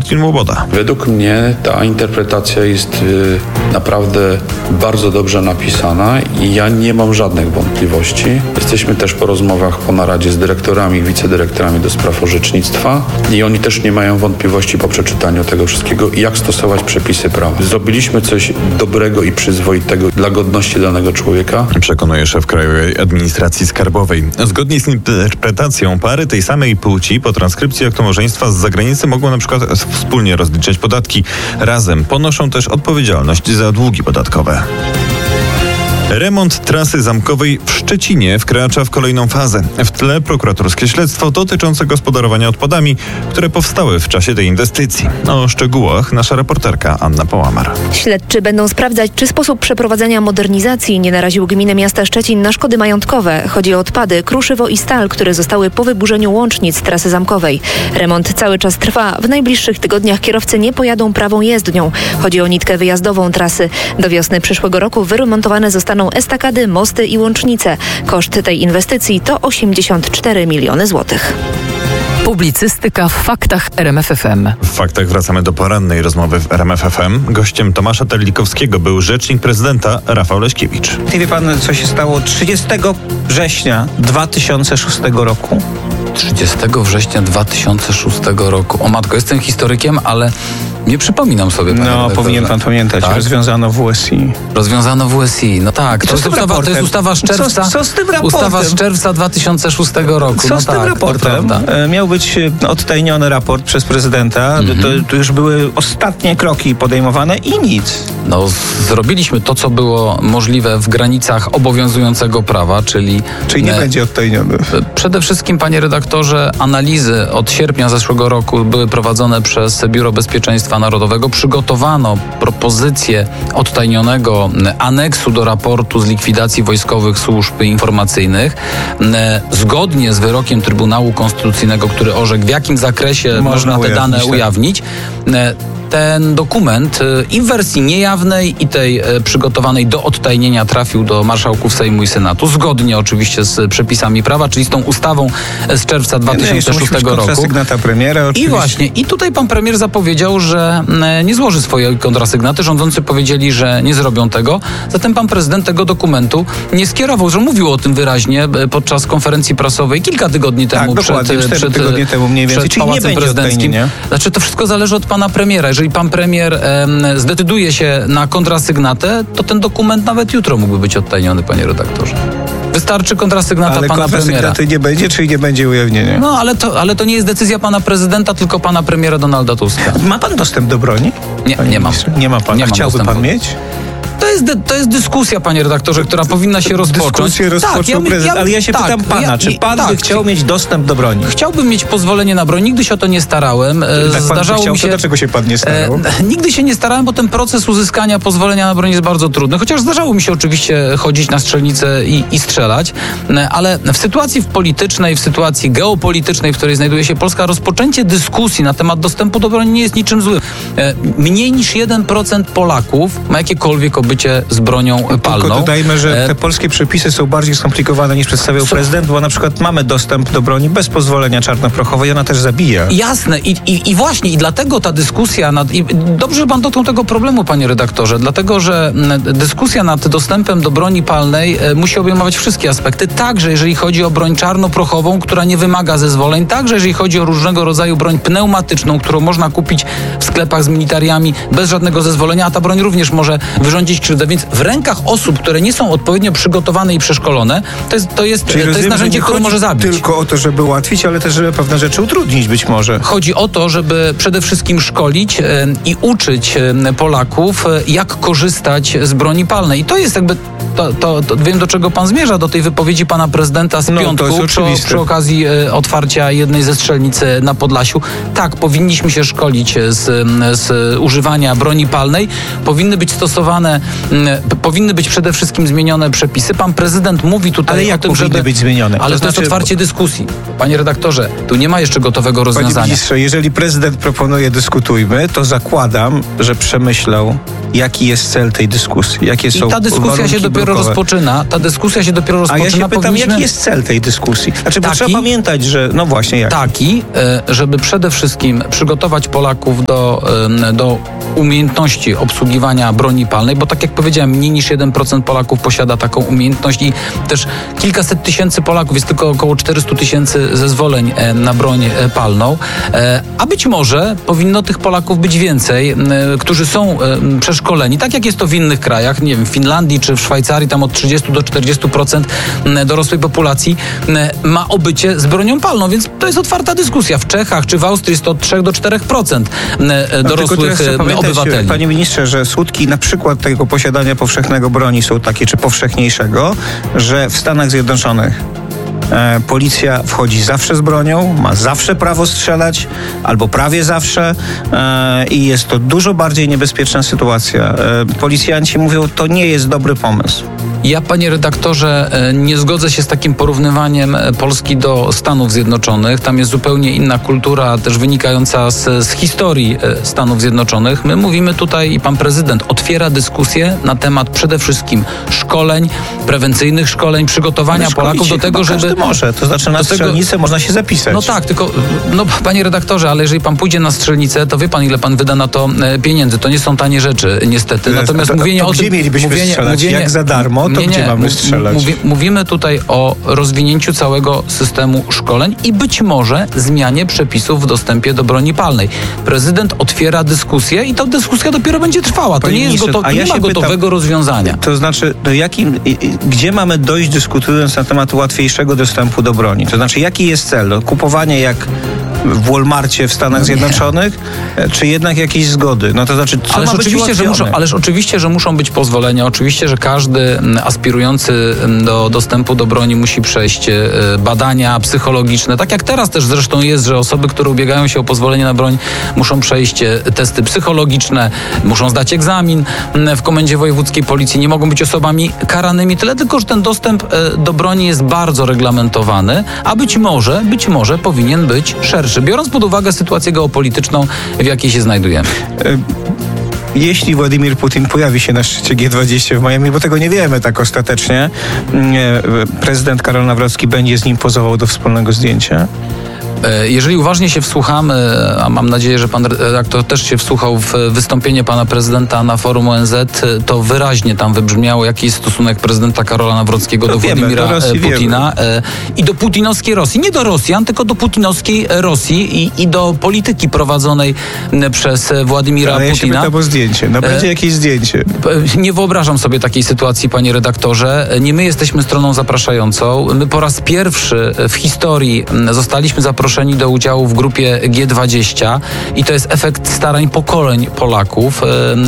Marcin Łoboda. Według mnie ta interpretacja jest naprawdę bardzo dobrze napisana i ja nie mam żadnych wątpliwości. Jesteśmy też po rozmowach po naradzie z dyrektorami, wicedyrektorami do spraw orzecznictwa i oni też nie mają wątpliwości po przeczytaniu tego wszystkiego, jak stosować przepisy prawa. Zrobiliśmy coś dobrego i przyzwoitego dla godności danego człowieka. Przekonuje szef Krajowej Administracji Skarbowej. Zgodnie z interpretacją pary tej samej płci po transkrypcji aktu małżeństwa z zagranicy mogą na przykład wspólnie rozliczać podatki. Razem ponoszą też odpowiedzialność za długi podatkowe. Remont trasy zamkowej w Szczecinie wkracza w kolejną fazę. W tle prokuratorskie śledztwo dotyczące gospodarowania odpadami, które powstały w czasie tej inwestycji. O szczegółach nasza reporterka Anna Połamar. Śledczy będą sprawdzać, czy sposób przeprowadzenia modernizacji nie naraził gminy miasta Szczecin na szkody majątkowe. Chodzi o odpady, kruszywo i stal, które zostały po wyburzeniu łącznic trasy zamkowej. Remont cały czas trwa. W najbliższych tygodniach kierowcy nie pojadą prawą jezdnią. Chodzi o nitkę wyjazdową trasy. Do wiosny przyszłego roku wyremontowane zostaną estakady, mosty i łącznice. Koszt tej inwestycji to 84 miliony złotych. Publicystyka w faktach RMF FM. W faktach wracamy do porannej rozmowy w RMF FM. Gościem Tomasza Terlikowskiego był rzecznik prezydenta Rafał Leśkiewicz. Wie pan, co się stało 30 września 2006 roku? 30 września 2006 roku. O matko, jestem historykiem, ale nie przypominam sobie. No, powinien pan pamiętać. Tak? Rozwiązano WSI. Rozwiązano WSI, no tak. To jest ustawa z czerwca. Co z tym raportem? Ustawa z czerwca 2006 roku. Co z tym raportem? Miał być odtajniony raport przez prezydenta. To już były ostatnie kroki podejmowane i nic. No, zrobiliśmy to, co było możliwe w granicach obowiązującego prawa, czyli nie będzie odtajniony. Przede wszystkim, panie redaktorze, analizy od sierpnia zeszłego roku były prowadzone przez Biuro Bezpieczeństwa Narodowego. Przygotowano propozycję odtajnionego aneksu do raportu z likwidacji wojskowych służb informacyjnych. Zgodnie z wyrokiem Trybunału Konstytucyjnego, który orzekł, w jakim zakresie można te dane ujawnić. Ten dokument i w wersji niejawnej, i tej przygotowanej do odtajnienia trafił do marszałków Sejmu i Senatu, zgodnie oczywiście z przepisami prawa, czyli z tą ustawą z czerwca 2006 roku. Kontrasygnata premiera oczywiście. I właśnie, i tutaj pan premier zapowiedział, że nie złoży swojej kontrasygnaty. Rządzący powiedzieli, że nie zrobią tego. Zatem pan prezydent tego dokumentu nie skierował, że mówił o tym wyraźnie podczas konferencji prasowej kilka tygodni temu. Tak, dokładnie, 4 tygodnie temu mniej więcej, czyli nie będzie odtajnienia. Znaczy, to wszystko zależy od pana premiera. Jeżeli pan premier zdecyduje się na kontrasygnatę, to ten dokument nawet jutro mógłby być odtajniony, panie redaktorze. Wystarczy kontrasygnata pana premiera. Ale kontrasygnaty nie będzie, czyli nie będzie ujawnienia? No, ale to nie jest decyzja pana prezydenta, tylko pana premiera Donalda Tuska. Ma pan dostęp do broni? Nie mam. Nie ma pan. Nie chciałby pan mieć? To jest dyskusja, panie redaktorze, która powinna się rozpocząć. Dyskusję rozpoczął prezydent, ale ja się pytam pana, czy pan by chciał mieć dostęp do broni? Chciałbym mieć pozwolenie na broń, nigdy się o to nie starałem. Zdarzało mi się, to dlaczego się pan nie starał? Nigdy się nie starałem, bo ten proces uzyskania pozwolenia na broń jest bardzo trudny, chociaż zdarzało mi się oczywiście chodzić na strzelnicę i strzelać, ale w sytuacji politycznej, w sytuacji geopolitycznej, w której znajduje się Polska, rozpoczęcie dyskusji na temat dostępu do broni nie jest niczym złym. Mniej niż 1% Polaków ma jakiekolwiek obycie z bronią palną. Tylko dodajmy, że te polskie przepisy są bardziej skomplikowane niż przedstawiał prezydent, bo na przykład mamy dostęp do broni bez pozwolenia czarnoprochowej, ona też zabija. Jasne i właśnie, i dlatego ta dyskusja dobrze, że pan dotknął tego problemu, panie redaktorze, dlatego, że dyskusja nad dostępem do broni palnej musi obejmować wszystkie aspekty, także jeżeli chodzi o broń czarnoprochową, która nie wymaga zezwoleń, także jeżeli chodzi o różnego rodzaju broń pneumatyczną, którą można kupić w sklepach z militariami bez żadnego zezwolenia, a ta broń również może wyrządzić krzywdę, więc w rękach osób, które nie są odpowiednio przygotowane i przeszkolone, to jest narzędzie, które może zabić. Tylko o to, żeby ułatwić, ale też, żeby pewne rzeczy utrudnić być może. Chodzi o to, żeby przede wszystkim szkolić i uczyć Polaków, jak korzystać z broni palnej. I to jest jakby, to wiem, do czego pan zmierza, do tej wypowiedzi pana prezydenta z piątku przy okazji otwarcia jednej ze strzelnic na Podlasiu. Tak, powinniśmy się szkolić z używania broni palnej. Powinny być przede wszystkim zmienione przepisy. Pan prezydent mówi tutaj o tym, żeby być zmienione. Ale to jest otwarcie dyskusji. Panie redaktorze, tu nie ma jeszcze gotowego rozwiązania. Panie ministrze, jeżeli prezydent proponuje dyskutujmy, to zakładam, że przemyślał jaki jest cel tej dyskusji, jakie są ta dyskusja się dopiero rozpoczyna. A ja się pytam, jaki jest cel tej dyskusji? Znaczy, bo trzeba pamiętać, że no właśnie jak. Taki, żeby przede wszystkim przygotować Polaków do umiejętności obsługiwania broni palnej, bo tak jak powiedziałem, mniej niż 1% Polaków posiada taką umiejętność i też kilkaset tysięcy Polaków, jest tylko około 400 000 zezwoleń na broń palną, a być może powinno tych Polaków być więcej, którzy są przeszkoleni, tak jak jest to w innych krajach, nie wiem, w Finlandii czy w Szwajcarii, tam od 30 do 40% dorosłej populacji ma obycie z bronią palną, więc to jest otwarta dyskusja. W Czechach czy w Austrii jest to od 3 do 4% dorosłych obywateli. Panie ministrze, że skutki na przykład tego posiadania powszechnego broni są takie, czy powszechniejszego, że w Stanach Zjednoczonych policja wchodzi zawsze z bronią, ma zawsze prawo strzelać, albo prawie zawsze i jest to dużo bardziej niebezpieczna sytuacja. Policjanci mówią, to nie jest dobry pomysł. Ja, panie redaktorze, nie zgodzę się z takim porównywaniem Polski do Stanów Zjednoczonych. Tam jest zupełnie inna kultura, też wynikająca z historii Stanów Zjednoczonych. My mówimy tutaj, i pan prezydent otwiera dyskusję na temat przede wszystkim szkoleń, prewencyjnych szkoleń, przygotowania Polaków do tego, żeby... Każdy może, to znaczy na strzelnicę można się zapisać. No tak, tylko, panie redaktorze, ale jeżeli pan pójdzie na strzelnicę, to wie pan, ile pan wyda na to pieniędzy. To nie są tanie rzeczy, niestety. Natomiast mówienie o tym... Gdzie mielibyśmy strzelać? Jak za darmo? To gdzie mamy strzelać? Mówimy tutaj o rozwinięciu całego systemu szkoleń i być może zmianie przepisów w dostępie do broni palnej. Prezydent otwiera dyskusję i ta dyskusja dopiero będzie trwała. To nie jest nie ma gotowego rozwiązania. To znaczy, gdzie mamy dojść, dyskutując na temat łatwiejszego dostępu do broni? To znaczy, jaki jest cel? Kupowanie jak w Walmarcie w Stanach Zjednoczonych, czy jednak jakieś zgody? No to znaczy, co ma być ułatwione? Ależ oczywiście, że muszą być pozwolenia. Oczywiście, że każdy aspirujący do dostępu do broni musi przejść badania psychologiczne. Tak jak teraz też zresztą jest, że osoby, które ubiegają się o pozwolenie na broń, muszą przejść testy psychologiczne, muszą zdać egzamin w Komendzie Wojewódzkiej Policji, nie mogą być osobami karanymi. Tyle tylko, że ten dostęp do broni jest bardzo reglamentowany, a być może powinien być szerszy, biorąc pod uwagę sytuację geopolityczną, w jakiej się znajdujemy. Jeśli Władimir Putin pojawi się na szczycie G20 w Miami, bo tego nie wiemy tak ostatecznie, prezydent Karol Nawrocki będzie z nim pozował do wspólnego zdjęcia? Jeżeli uważnie się wsłuchamy, a mam nadzieję, że pan redaktor też się wsłuchał w wystąpienie pana prezydenta na forum ONZ, to wyraźnie tam wybrzmiało, jaki jest stosunek prezydenta Karola Nawrockiego do Władimira Putina i do putinowskiej Rosji. Nie do Rosjan, tylko do putinowskiej Rosji i do polityki prowadzonej przez Władimira Putina. Ja się pytam o zdjęcie. Będzie jakieś zdjęcie. Nie wyobrażam sobie takiej sytuacji, panie redaktorze. Nie my jesteśmy stroną zapraszającą. My po raz pierwszy w historii zostaliśmy zaproszeni do udziału w grupie G20 i to jest efekt starań pokoleń Polaków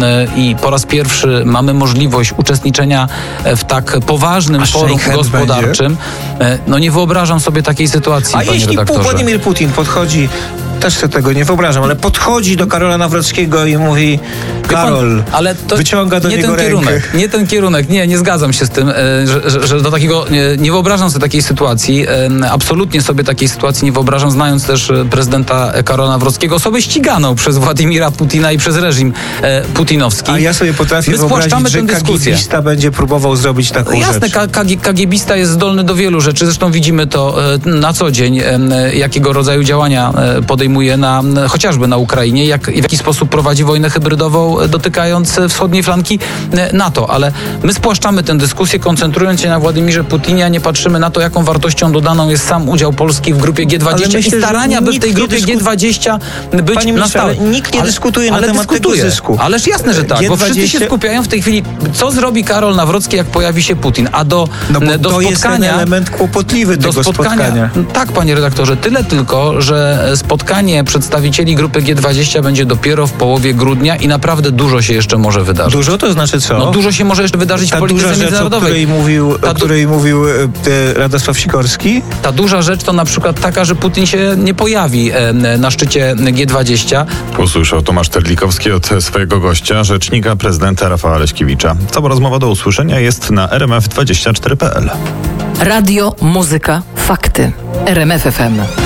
i po raz pierwszy mamy możliwość uczestniczenia w tak poważnym forum gospodarczym. No nie wyobrażam sobie takiej sytuacji, panie redaktorze. Jeśli Władimir Putin podchodzi, też sobie tego nie wyobrażam, ale podchodzi do Karola Nawrockiego i mówi: Karol, ale to wyciąga do niego rękę. Nie ten kierunek, nie zgadzam się z tym, że do takiego, nie wyobrażam sobie takiej sytuacji, absolutnie sobie takiej sytuacji nie wyobrażam, znając też prezydenta Karola Nawrockiego, osobę ściganą przez Władimira Putina i przez reżim putinowski. A ja sobie potrafię wyobrazić, że KGB-ista będzie próbował zrobić taką rzecz. Jasne, KGB-ista jest zdolny do wielu rzeczy, zresztą widzimy to na co dzień, jakiego rodzaju działania podejmuje chociażby na Ukrainie, w jaki sposób prowadzi wojnę hybrydową, dotykając wschodniej flanki NATO. Ale my spłaszczamy tę dyskusję, koncentrując się na Władimirze Putinie, a nie patrzymy na to, jaką wartością dodaną jest sam udział Polski w grupie G20 i starania, by w tej grupie G20 być na stałe. Nikt nie dyskutuje na temat tego zysku. Ależ jasne, że tak, G20... bo wszyscy się skupiają w tej chwili, co zrobi Karol Nawrocki, jak pojawi się Putin, a do spotkania... jest ten element kłopotliwy tego spotkania. Tak, panie redaktorze, tyle tylko, że spotkanie przedstawicieli grupy G20 będzie dopiero w połowie grudnia i naprawdę dużo się jeszcze może wydarzyć. Dużo to znaczy co? No dużo się może jeszcze wydarzyć w polityce międzynarodowej. O której mówił Radosław Sikorski? Ta duża rzecz to na przykład taka, że Putin się nie pojawi na szczycie G20. Usłyszał Tomasz Terlikowski od swojego gościa, rzecznika prezydenta Rafała Leśkiewicza. Cała rozmowa do usłyszenia jest na rmf24.pl. Radio, muzyka, fakty. RMF FM.